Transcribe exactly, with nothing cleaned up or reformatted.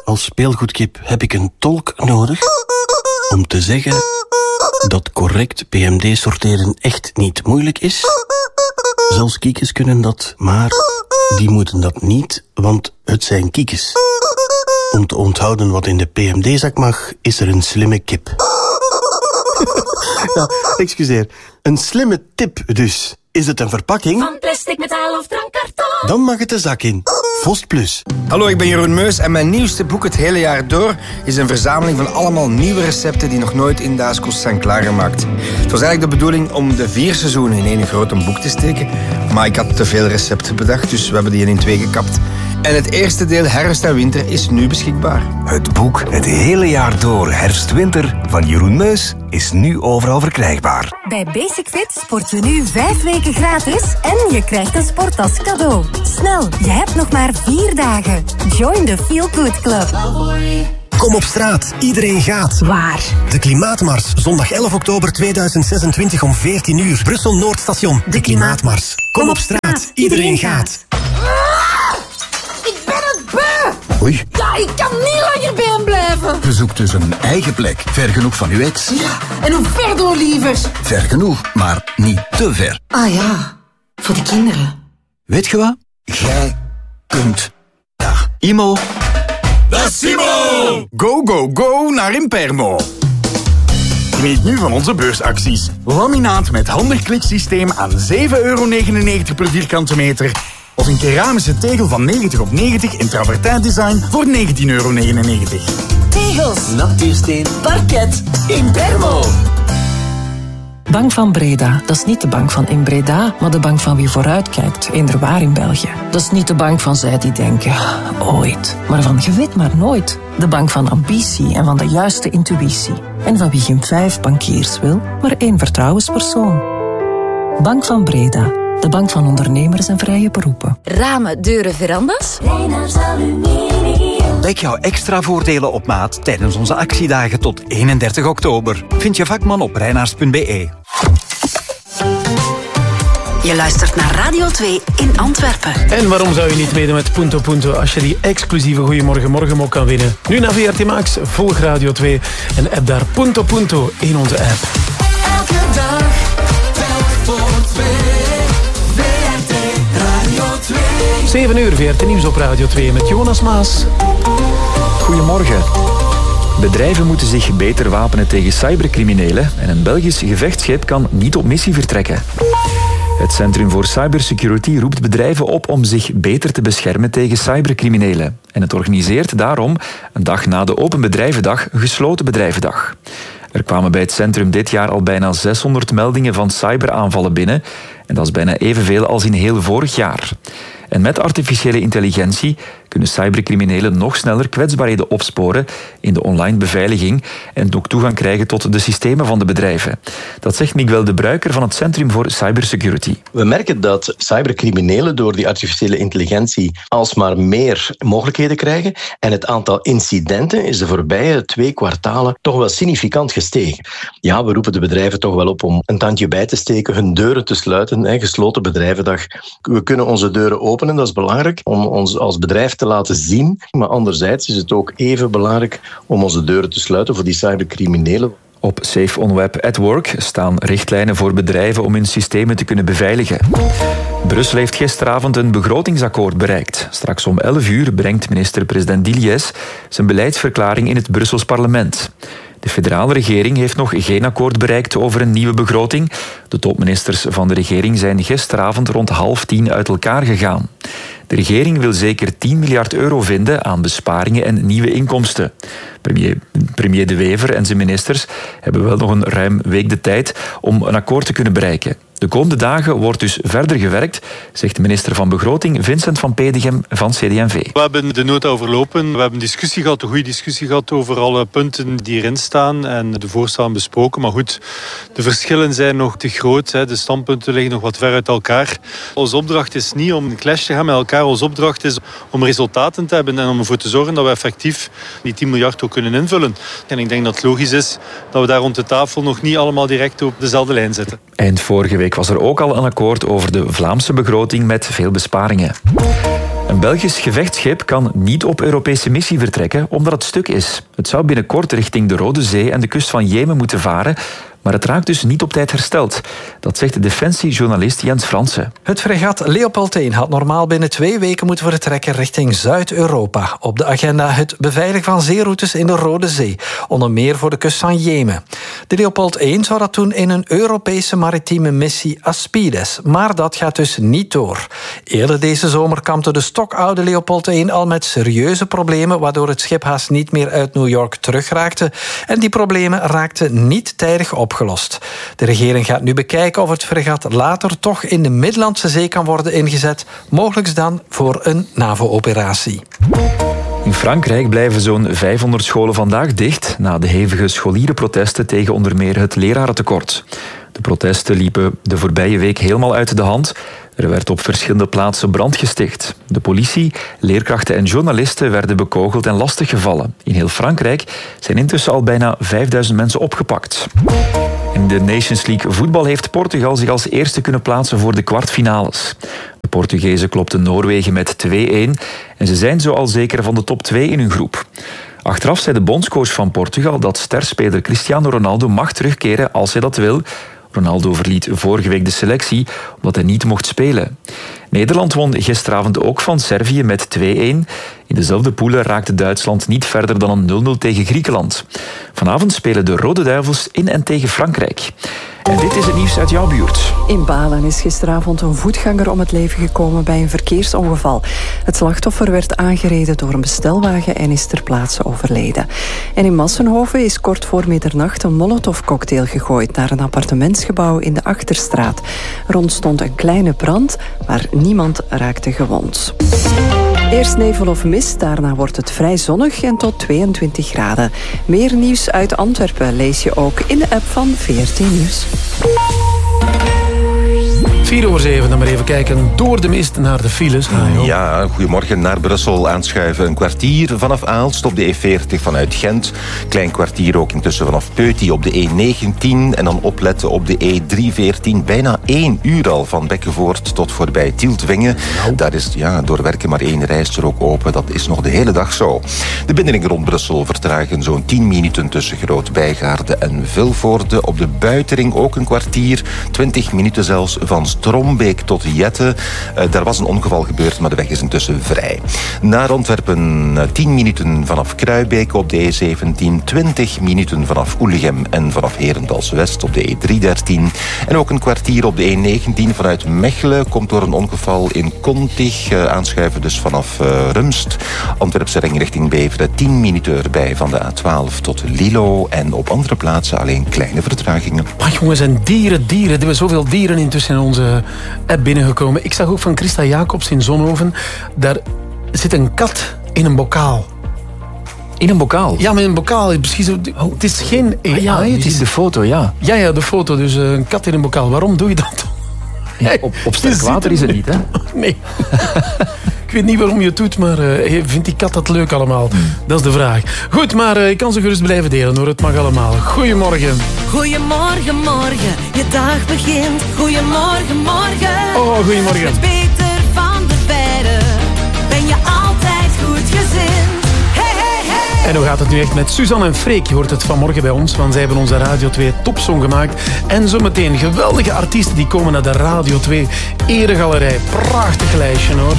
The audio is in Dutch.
als speelgoedkip heb ik een tolk nodig om te zeggen dat correct P M D sorteren echt niet moeilijk is. Zelfs kiekes kunnen dat, maar die moeten dat niet, want het zijn kiekes. Om te onthouden wat in de P M D-zak mag, is er een slimme kip. Ja, excuseer. Een slimme tip dus. Is het een verpakking? Van plastic, metaal of drankkarton? Dan mag het de zak in. Vost Plus. Hallo, ik ben Jeroen Meus en mijn nieuwste boek Het Hele Jaar Door is een verzameling van allemaal nieuwe recepten die nog nooit in Daaskost zijn klaargemaakt. Het was eigenlijk de bedoeling om de vier seizoenen in één groot boek te steken, maar ik had te veel recepten bedacht, dus we hebben die in twee gekapt. En het eerste deel Herfst en Winter is nu beschikbaar. Het boek Het Hele Jaar Door Herfst-Winter van Jeroen Meus is nu overal verkrijgbaar. Bij Basic Fit sport je nu vijf weken gratis en je krijgt een sporttas cadeau. Snel, je hebt nog maar vier dagen. Join the Feel Good Club. Kom op straat, iedereen gaat. Waar? De Klimaatmars, zondag elf oktober tweeduizend zesentwintig om veertien uur. Brussel Noordstation, de Klimaatmars. Kom op straat, iedereen gaat. Ik ben het beu! Oei. Ja, ik kan niet langer bij hem blijven. Je zoekt dus een eigen plek, ver genoeg van uw ex. Ja, en hoe ver door, lievers? Ver genoeg, maar niet te ver. Ah ja, voor de kinderen. Weet je wat? Jij kunt dat. Imo. Dat is Simo! Go, go, go naar Impermo. Geniet nu van onze beursacties. Laminaat met handig kliksysteem aan zeven euro negenennegentig per vierkante meter. Of een keramische tegel van negentig op negentig in travertijndesign voor negentien euro negenennegentig. Tegels, natuursteen, parket, Impermo. Bank van Breda, dat is niet de bank van in Breda, maar de bank van wie vooruitkijkt, eender waar in België. Dat is niet de bank van zij die denken, ooit, maar van je weet maar nooit. De bank van ambitie en van de juiste intuïtie. En van wie geen vijf bankiers wil, maar één vertrouwenspersoon. Bank van Breda, de bank van ondernemers en vrije beroepen. Ramen, deuren, verandas? Leenaars Aluminium. Ontdek jouw extra voordelen op maat tijdens onze actiedagen tot eenendertig oktober. Vind je vakman op reinaars punt b e. Je luistert naar Radio twee in Antwerpen. En waarom zou je niet meedoen met Punto Punto als je die exclusieve Goeiemorgen Morgenmok kan winnen? Nu naar V R T Max, volg Radio twee en app daar Punto Punto in onze app. Elke dag, telk voor twee. V R T Radio twee. zeven uur V R T Nieuws op Radio twee met Jonas Maas. Goedemorgen. Bedrijven moeten zich beter wapenen tegen cybercriminelen en een Belgisch gevechtsschip kan niet op missie vertrekken. Het Centrum voor Cybersecurity roept bedrijven op om zich beter te beschermen tegen cybercriminelen. En het organiseert daarom, een dag na de Open Bedrijvendag, een gesloten bedrijvendag. Er kwamen bij het centrum dit jaar al bijna zeshonderd meldingen van cyberaanvallen binnen. En dat is bijna evenveel als in heel vorig jaar. En met artificiële intelligentie kunnen cybercriminelen nog sneller kwetsbaarheden opsporen in de online beveiliging en ook toegang krijgen tot de systemen van de bedrijven. Dat zegt Miguel de Bruiker van het Centrum voor Cybersecurity. We merken dat cybercriminelen door die artificiële intelligentie alsmaar meer mogelijkheden krijgen en het aantal incidenten is de voorbije twee kwartalen toch wel significant gestegen. Ja, we roepen de bedrijven toch wel op om een tandje bij te steken, hun deuren te sluiten, hè, gesloten bedrijvendag. We kunnen onze deuren openen, dat is belangrijk om ons als bedrijf te laten zien, maar anderzijds is het ook even belangrijk om onze deuren te sluiten voor die cybercriminelen. Op Safe on Web at Work staan richtlijnen voor bedrijven om hun systemen te kunnen beveiligen. Brussel heeft gisteravond een begrotingsakkoord bereikt. Straks om elf uur brengt minister-president Diliès zijn beleidsverklaring in het Brussels parlement. De federale regering heeft nog geen akkoord bereikt over een nieuwe begroting. De topministers van de regering zijn gisteravond rond half tien uit elkaar gegaan. De regering wil zeker tien miljard euro vinden aan besparingen en nieuwe inkomsten. Premier, premier De Wever en zijn ministers hebben wel nog een ruim week de tijd om een akkoord te kunnen bereiken. De komende dagen wordt dus verder gewerkt, zegt de minister van Begroting Vincent van Pedegem van C D en V. We hebben de nota overlopen. We hebben discussie gehad, een goede discussie gehad over alle punten die erin staan en de voorstellen besproken. Maar goed, de verschillen zijn nog te groot. De standpunten liggen nog wat ver uit elkaar. Onze opdracht is niet om een clash te gaan met elkaar. Onze opdracht is om resultaten te hebben en om ervoor te zorgen dat we effectief die tien miljard ook kunnen invullen. En ik denk dat het logisch is dat we daar rond de tafel nog niet allemaal direct op dezelfde lijn zitten. Eind vorige week was er ook al een akkoord over de Vlaamse begroting met veel besparingen. Een Belgisch gevechtsschip kan niet op Europese missie vertrekken omdat het stuk is. Het zou binnenkort richting de Rode Zee en de kust van Jemen moeten varen, maar het raakt dus niet op tijd hersteld. Dat zegt de defensiejournalist Jens Fransen. Het fregat Leopold één had normaal binnen twee weken moeten vertrekken richting Zuid-Europa. Op de agenda het beveiligen van zeeroutes in de Rode Zee, onder meer voor de kust van Jemen. De Leopold één zou dat doen in een Europese maritieme missie Aspides, maar dat gaat dus niet door. Eerder deze zomer kampte de stokoude Leopold één al met serieuze problemen, waardoor het schip haast niet meer uit New York terugraakte. En die problemen raakten niet tijdig op. Opgelost. De regering gaat nu bekijken of het fregat later toch in de Middellandse Zee kan worden ingezet, mogelijk dan voor een NAVO-operatie. In Frankrijk blijven zo'n vijfhonderd scholen vandaag dicht na de hevige scholierenprotesten tegen onder meer het lerarentekort. De protesten liepen de voorbije week helemaal uit de hand. Er werd op verschillende plaatsen brand gesticht. De politie, leerkrachten en journalisten werden bekogeld en lastiggevallen. In heel Frankrijk zijn intussen al bijna vijfduizend mensen opgepakt. In de Nations League voetbal heeft Portugal zich als eerste kunnen plaatsen voor de kwartfinales. De Portugezen klopten Noorwegen met twee-een en ze zijn zo al zeker van de top twee in hun groep. Achteraf zei de bondscoach van Portugal dat sterspeler Cristiano Ronaldo mag terugkeren als hij dat wil. Ronaldo verliet vorige week de selectie omdat hij niet mocht spelen. Nederland won gisteravond ook van Servië met twee-een. In dezelfde poelen raakte Duitsland niet verder dan een nul-nul tegen Griekenland. Vanavond spelen de Rode Duivels in en tegen Frankrijk. En dit is het nieuws uit jouw buurt. In Balen is gisteravond een voetganger om het leven gekomen bij een verkeersongeval. Het slachtoffer werd aangereden door een bestelwagen en is ter plaatse overleden. En in Massenhoven is kort voor middernacht een molotovcocktail gegooid naar een appartementsgebouw in de Achterstraat. Er ontstond een kleine brand, maar niemand raakte gewond. Eerst nevel of mist, daarna wordt het vrij zonnig en tot tweeëntwintig graden. Meer nieuws uit Antwerpen lees je ook in de app van V R T Nieuws. vier over zeven, dan maar even kijken door de mist naar de files. Ah, ja, goedemorgen. Naar Brussel aanschuiven. Een kwartier vanaf Aalst op de E veertig vanuit Gent. Klein kwartier ook intussen vanaf Peuty op de E negentien. En dan opletten op de E driehonderdveertien. Bijna één uur al van Bekkenvoort tot voorbij Tieltwingen. Daar is ja, door werken maar één rijstrook open. Dat is nog de hele dag zo. De bindingen rond Brussel vertragen zo'n tien minuten tussen Groot-Bijgaarde en Vilvoorde. Op de buitenring ook een kwartier. twintig minuten zelfs van Strombeek tot Jette. Uh, daar was een ongeval gebeurd, maar de weg is intussen vrij. Naar Antwerpen uh, tien minuten vanaf Kruibeke op de E zeventien. twintig minuten vanaf Oelichem en vanaf Herendals-West op de E driehonderddertien. En ook een kwartier op de E negentien vanuit Mechelen. Komt door een ongeval in Kontig. Uh, aanschuiven dus vanaf uh, Rumst. Antwerpse ring richting Beveren. tien minuten erbij van de A twaalf tot Lilo. En op andere plaatsen alleen kleine vertragingen. Maar jongens, en dieren, dieren. Er hebben zoveel dieren intussen in onze app binnengekomen. Ik zag ook van Christa Jacobs in Zonhoven. Daar zit een kat in een bokaal. In een bokaal? Ja, met een bokaal. Precies, oh, het is geen A I. Ah, ja, het is de foto, ja. Ja, ja, de foto. Dus uh, een kat in een bokaal. Waarom doe je dat? Ja, op op sterk water is het niet, hè? Nee. Ik weet niet waarom je het doet, maar uh, vindt die kat dat leuk allemaal? Hmm. Dat is de vraag. Goed, maar uh, ik kan ze gerust blijven delen, hoor. Het mag allemaal. Goedemorgen. Goedemorgen, morgen. Je dag begint. Goedemorgen, morgen. Oh, goedemorgen. Met Peter van der Veijden ben je altijd goed gezind. Hey, hey, hey. En hoe gaat het nu echt met Suzanne en Freek? Je hoort het vanmorgen bij ons, want zij hebben onze Radio twee topsong gemaakt. En zometeen geweldige artiesten die komen naar de Radio twee Eregalerij. Prachtig lijstje, hoor.